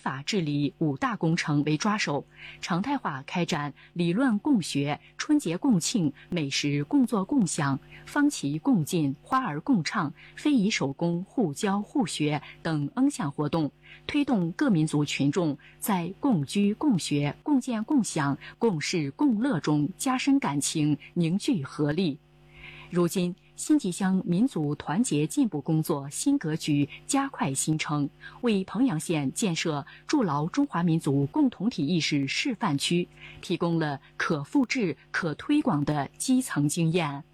法治理5大工程为抓手，常态化开展理论共学、春节共庆、美食共作共享、方旗共进、花儿共唱、非遗手工互教互学等 N 项活动，推动各民族群众在共居共学、共建共享、共事共乐中加深感情，凝聚合力。如今，新集乡民族团结进步工作新格局加快形成，为彭阳县建设筑牢中华民族共同体意识示范区提供了可复制、可推广的基层经验。